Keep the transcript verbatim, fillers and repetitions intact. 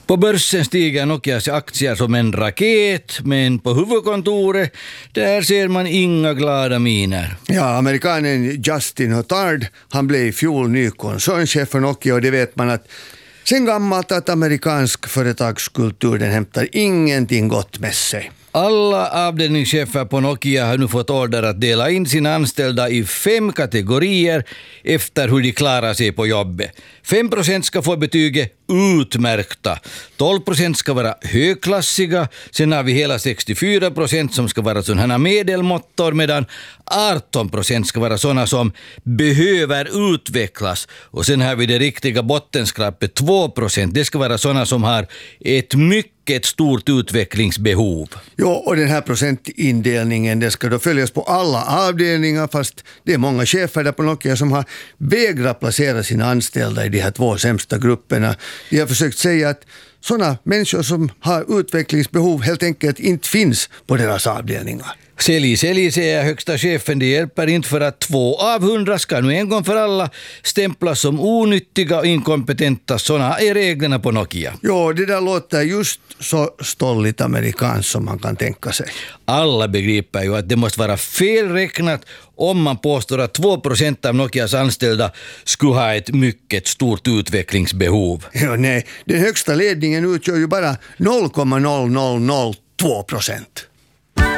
På börsen stiger Nokias aktier som en raket, men på huvudkontoret där ser man inga glada miner. Ja, amerikanen Justin Hotard, han blev i fjol ny koncernchef för Nokia, och det vet man att sen gammalt att amerikansk företagskultur den hämtar ingenting gott med sig. Alla avdelningschefer på Nokia har nu fått order att dela in sina anställda i fem kategorier efter hur de klarar sig på jobbet. fem procent ska få betyget utmärkta, tolv procent ska vara högklassiga, sen har vi hela sextiofyra procent som ska vara sådana medelmåttor, medan arton procent ska vara sådana som behöver utvecklas, och sen har vi det riktiga bottenskrapet, två procent, det ska vara sådana som har ett mycket stort utvecklingsbehov. Jo, och den här procentindelningen det ska då följas på alla avdelningar, fast det är många chefer där på Nokia som har vägrat placera sina anställda i de här två sämsta grupperna. De har försökt säga att sådana människor som har utvecklingsbehov helt enkelt inte finns på deras avdelningar. Sälj, sälj, säger högsta chefen, det hjälper inte, för att två av hundra ska nu en gång för alla stämplas som onyttiga och inkompetenta. Sådana är reglerna på Nokia. Jo, det där låter just så stolligt amerikanskt som man kan tänka sig. Alla begriper ju att det måste vara felräknat om man påstår att två procent av Nokias anställda skulle ha ett mycket stort utvecklingsbehov. Jo, nej, den högsta ledningen utgör ju bara noll komma noll noll noll två procent.